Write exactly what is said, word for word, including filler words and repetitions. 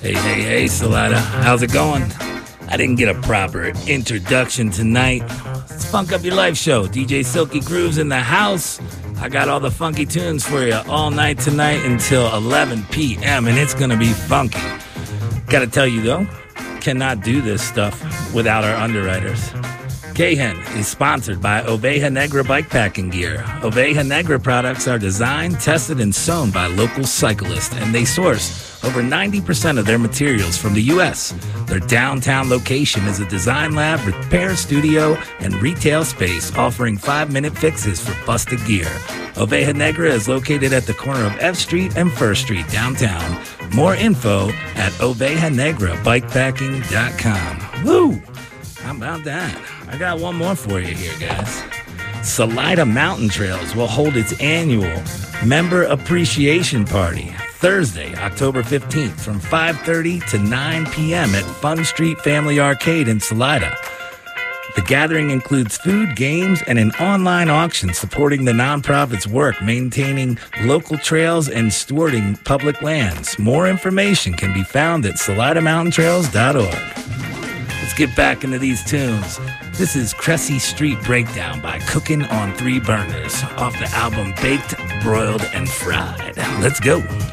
Hey, hey, hey, Salida. How's it going? I didn't get a proper introduction tonight. It's Funk Up Your Life show. D J Silky Grooves in the house. I got all the funky tunes for you all night tonight until eleven p.m. and it's going to be funky. Gotta tell you, though, cannot do this stuff without our underwriters. K-Hen is sponsored by Oveja Negra Bikepacking Gear. Oveja Negra products are designed, tested, and sewn by local cyclists, and they source over ninety percent of their materials from the U S. Their downtown location is a design lab, repair studio, and retail space offering five-minute fixes for busted gear. Oveja Negra is located at the corner of F Street and First Street downtown. More info at oveja negra bikepacking dot com. Woo! How about that? I got one more for you here, guys. Salida Mountain Trails will hold its annual Member Appreciation Party Thursday, October fifteenth from five thirty to nine p.m. at Fun Street Family Arcade in Salida. The gathering includes food, games, and an online auction supporting the nonprofit's work maintaining local trails and stewarding public lands. More information can be found at salida mountain trails dot org. Let's get back into these tunes. This is Cressy Street Breakdown by Cookin' on Three Burners off the album Baked, Broiled, and Fried. Let's go.